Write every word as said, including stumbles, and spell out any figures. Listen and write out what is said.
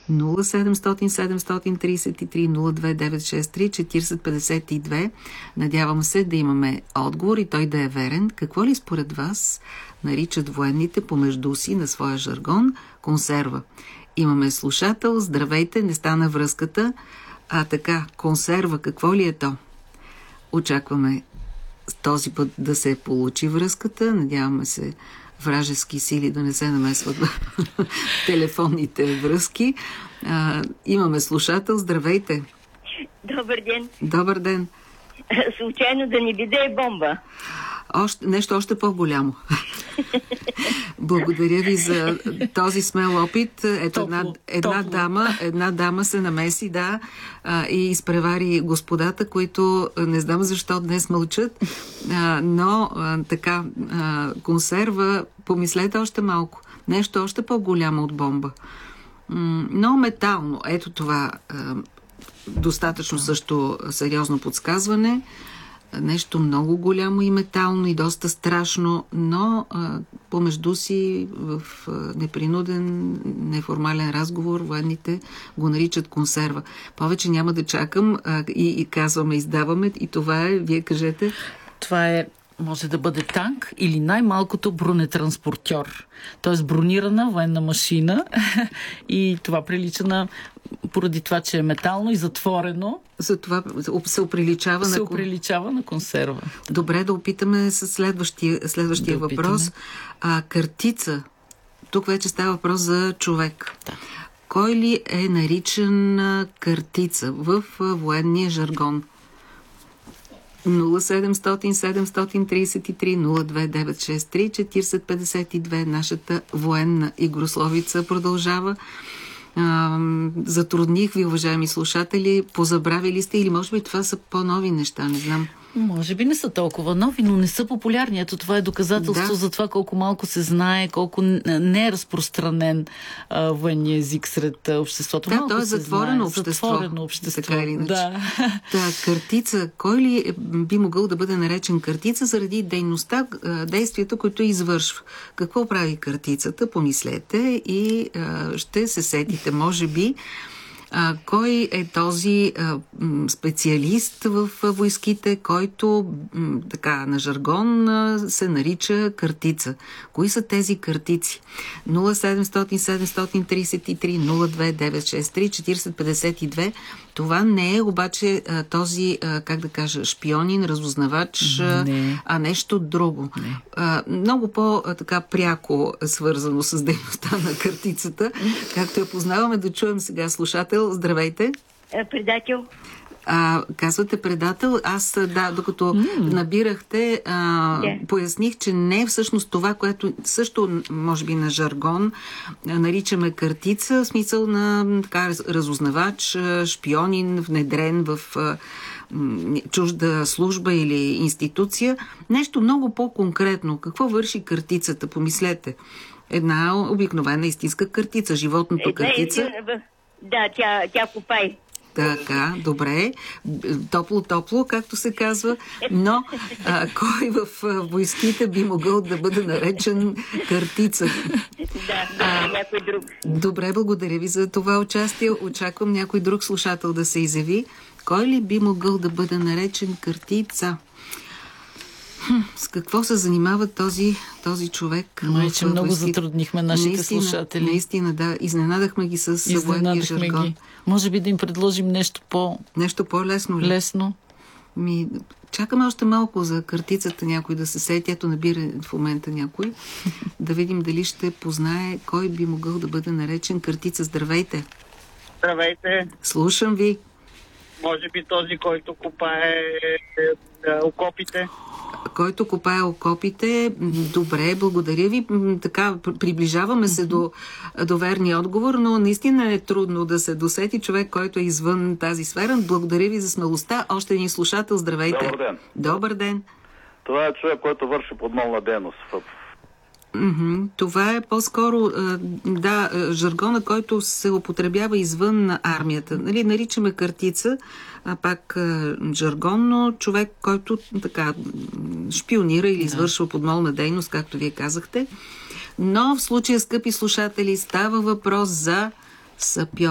нула седемстотин седемстотин тридесет и три нула две деветстотин шестдесет и три четиридесет петдесет и две. Надявам се да имаме отговор и той да е верен. Какво ли според вас наричат военните помежду си на своя жаргон консерва? Имаме слушател. Здравейте, не стана връзката. А така, консерва, какво ли е то? Очакваме този път да се получи връзката. Надяваме се вражески сили да не се намесват в телефонните връзки. А, имаме слушател. Здравейте. Добър ден. Добър ден. Случайно да ни биде бомба. Още, нещо още по-голямо. Благодаря ви за този смел опит. Ето топло, една, една, дама, една дама се намеси, да, а, и изпревари господата, които не знам защо днес мълчат, а, но а, така, а, консерва, помислете още малко. Нещо още по-голямо от бомба. М- но метално. Ето това а, достатъчно също сериозно подсказване. Нещо много голямо и метално и доста страшно, но а, помежду си в а, непринуден, неформален разговор военните го наричат консерва. Повече няма да чакам а, и, и казваме, издаваме и това е, вие кажете. Това е, може да бъде танк или най-малкото бронетранспортьор. Т.е. бронирана военна машина и това прилича на, поради това, че е метално и затворено, затова се оприличава, се на... оприличава на консерва. Добре, да опитаме с следващия, следващия да въпрос. А, картица. Тук вече става въпрос за човек. Да. Кой ли е наричан картица в военния жаргон? нула седемстотин седемстотин тридесет и три нула две деветстотин шестдесет и три четиридесет петдесет и две. Нашата военна игрословица продължава. А, затрудних ви, уважаеми слушатели, позабравили сте или може би това са по-нови неща, не знам. Може би не са толкова нови, но не са популярни. Ето това е доказателство да. за това колко малко се знае, колко не е разпространен а, военния език сред а, обществото. Да, малко то е затворено общество. Затворено общество. Така или иначе. Да. Та, картица. Кой ли би могъл да бъде наречен картица заради дейността, действията, които извършва? Какво прави картицата? Помислете и а, ще се сетите, може би. А, кой е този а, специалист в а, войските, който м, така на жаргон а, се нарича картица? Кои са тези картици? нула седемстотин седемстотин тридесет и три нула две деветстотин шестдесет и три четиридесет петдесет и две. Това не е обаче а, този, а, как да кажа, шпионин, разузнавач, а, не. а нещо друго. А, много по-така пряко свързано с дейността на картицата, както я познаваме. Да чуем сега слушател. Здравейте. Предател. А, казвате предател. Аз, да, докато mm. набирахте, а, yeah. поясних, че не е всъщност това, което също, може би на жаргон, наричаме картица, в смисъл на така, разузнавач, шпионин, внедрен в а, чужда служба или институция. Нещо много по-конкретно. Какво върши картицата? Помислете. Една обикновена истинска картица, животното Една картица. Е, да, тя, тя копай. Така, добре. Топло-топло, както се казва. Но а, кой в а, войските би могъл да бъде наречен картица? Да, а, някой друг. Добре, благодаря ви за това участие. Очаквам някой друг слушател да се изяви. Кой ли би могъл да бъде наречен картица? Хм, с какво се занимава този, този човек? Май, че много затруднихме нашите наистина, слушатели. Наистина, да. Изненадахме ги с военния жаргон. Ги. Може би да им предложим нещо по... Нещо по-лесно ли? Лесно. Ми, чакаме още малко за картицата някой да се сети. Ето набира в момента някой. Да видим дали ще познае кой би могъл да бъде наречен картица. Здравейте. Здравейте. Слушам ви. Може би този, който копае окопите. Който копае окопите. Добре, благодаря ви. Така, приближаваме се до, до верния отговор, но наистина е трудно да се досети човек, който е извън тази сфера. Благодаря ви за смелостта. Още един слушател. Здравейте. Добър ден. Добър ден. Това е човек, който върши подмолна дейност в Mm-hmm. Това е по-скоро да, жаргона, който се употребява извън армията. Нали, наричаме картица, а пак жаргонно човек, който така шпионира или извършва подмолна дейност, както вие казахте. Но в случая, скъпи слушатели, става въпрос за сапьор.